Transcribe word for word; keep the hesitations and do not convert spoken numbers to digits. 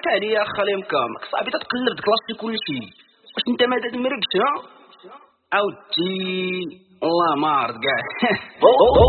عليا يا خاليمكا ماك صاحبي تتقلب تكلاشي كلشي واش انت ما تمرقش ها عاودتي والله ما عرفت كاع